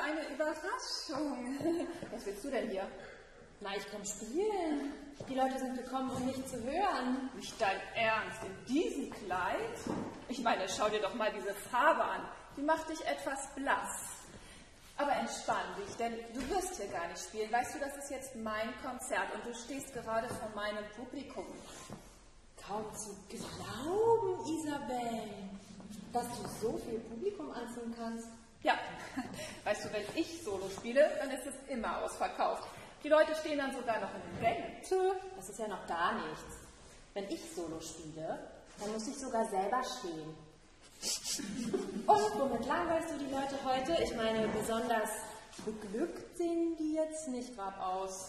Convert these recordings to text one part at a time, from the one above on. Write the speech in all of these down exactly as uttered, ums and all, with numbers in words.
eine Überraschung. Was willst du denn hier? Na, ich komm spielen. Die Leute sind gekommen, um mich zu hören. Nicht dein Ernst, in diesem Kleid? Ich meine, schau dir doch mal diese Farbe an. Die macht dich etwas blass. Aber entspann dich, denn du wirst hier gar nicht spielen. Weißt du, das ist jetzt mein Konzert und du stehst gerade vor meinem Publikum. Kaum zu glauben, Isabel, dass du so viel Publikum anziehen kannst. Ja, weißt du, wenn ich Solo spiele, dann ist es immer ausverkauft. Die Leute stehen dann sogar noch in den Gängen. Das ist ja noch gar nichts. Wenn ich Solo spiele, dann muss ich sogar selber stehen. Und womit langweilst du die Leute heute? Ich meine, besonders beglückt sehen die jetzt nicht gerade aus.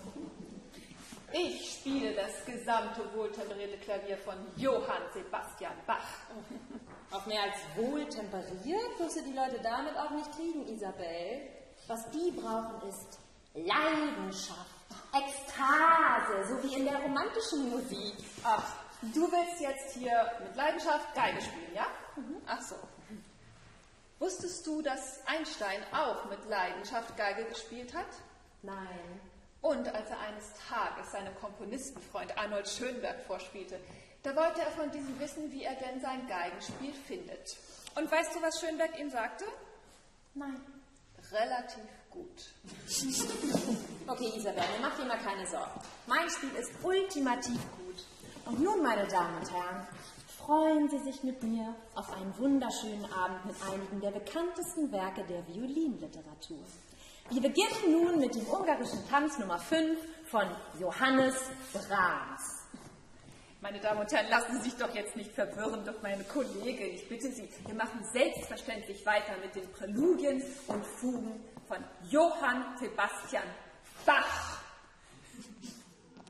Ich spiele das gesamte wohltemperierte Klavier von Johann Sebastian Bach. Auf mehr als wohltemperiert wirst du die Leute damit auch nicht kriegen, Isabel. Was die brauchen ist Leidenschaft, Ekstase, so wie in der romantischen Musik. Ach, du willst jetzt hier mit Leidenschaft Geige spielen, ja? Mhm. Ach so. Wusstest du, dass Einstein auch mit Leidenschaft Geige gespielt hat? Nein. Und als er eines Tages seinem Komponistenfreund Arnold Schönberg vorspielte, da wollte er von diesem wissen, wie er denn sein Geigenspiel findet. Und weißt du, was Schönberg ihm sagte? Nein. Relativ gut. Okay, Isabel, mach dir mal keine Sorgen. Mein Spiel ist ultimativ gut. Und nun, meine Damen und Herren, freuen Sie sich mit mir auf einen wunderschönen Abend mit einigen der bekanntesten Werke der Violinliteratur. Wir beginnen nun mit dem ungarischen Tanz Nummer fünf von Johannes Brahms. Meine Damen und Herren, lassen Sie sich doch jetzt nicht verwirren durch meine Kollegin. Ich bitte Sie, wir machen selbstverständlich weiter mit den Präludien und Fugen von Johann Sebastian